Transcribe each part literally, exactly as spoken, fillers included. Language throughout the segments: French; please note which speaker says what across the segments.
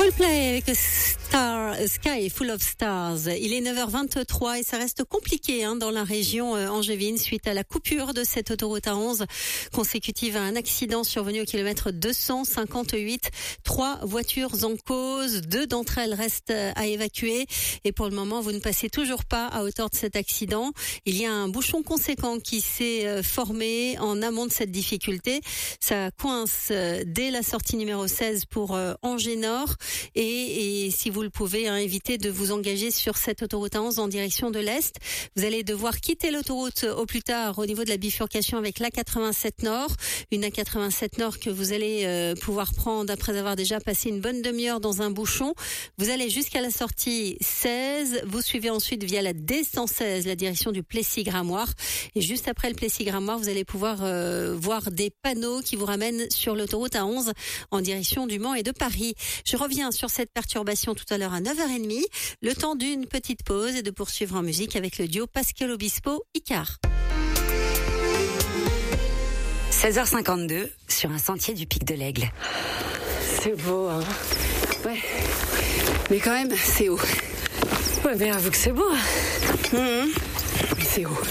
Speaker 1: Coldplay avec Star, Sky Full of Stars. Il est neuf heures vingt-trois et ça reste compliqué hein, dans la région euh, angevine suite à la coupure de cette autoroute A onze consécutive à un accident survenu au kilomètre deux cent cinquante-huit. Trois voitures en cause, deux d'entre elles restent à évacuer et pour le moment vous ne passez toujours pas à hauteur de cet accident. Il y a un bouchon conséquent qui s'est formé en amont de cette difficulté. Ça coince dès la sortie numéro seize pour euh, Angers Nord et, et si vous le pouvez, hein, évitez de vous engager sur cette autoroute A onze en direction de l'Est. Vous allez devoir quitter l'autoroute au plus tard au niveau de la bifurcation avec l'A quatre-vingt-sept Nord. Une A quatre-vingt-sept Nord que vous allez euh, pouvoir prendre après avoir déjà passé une bonne demi-heure dans un bouchon. Vous allez jusqu'à la sortie seize. Vous suivez ensuite via la D cent seize la direction du Plessis-Grammoire. Et juste après le Plessis-Grammoire, vous allez pouvoir euh, voir des panneaux qui vous ramènent sur l'autoroute A onze en direction du Mans et de Paris. Je reviens sur cette perturbation tout à l'heure à neuf heures trente. Le temps d'une petite pause et de poursuivre en musique avec le duo Pascal Obispo Icar.
Speaker 2: seize heures cinquante-deux sur un sentier du Pic de l'Aigle.
Speaker 3: C'est beau, hein. Ouais. Mais quand même, c'est haut. Ouais, mais avoue que c'est beau. Mmh. Mais c'est haut.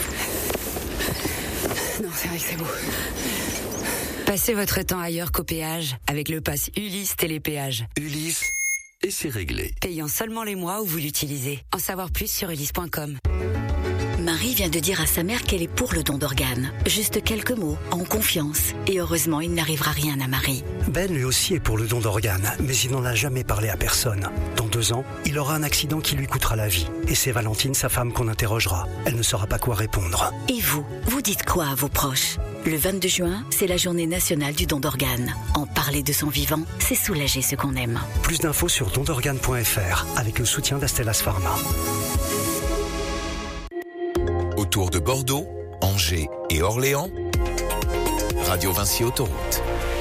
Speaker 3: Non, c'est vrai que c'est beau.
Speaker 2: Passez votre temps ailleurs qu'au péage avec le pass Ulysse Télépéage.
Speaker 4: Ulysse, et c'est réglé.
Speaker 2: Payant seulement les mois où vous l'utilisez. En savoir plus sur ulysse point com.
Speaker 5: Marie vient de dire à sa mère qu'elle est pour le don d'organes. Juste quelques mots, en confiance. Et heureusement, il n'arrivera rien à Marie.
Speaker 6: Ben lui aussi est pour le don d'organes, mais il n'en a jamais parlé à personne. Dans deux ans, il aura un accident qui lui coûtera la vie. Et c'est Valentine, sa femme, qu'on interrogera. Elle ne saura pas quoi répondre.
Speaker 5: Et vous, vous dites quoi à vos proches ? Le vingt-deux juin, c'est la journée nationale du don d'organes. En parler de son vivant, c'est soulager ce qu'on aime.
Speaker 6: Plus d'infos sur don d'organes point f r avec le soutien d'Astellas Pharma.
Speaker 4: Autour de Bordeaux, Angers et Orléans, Radio Vinci Autoroute.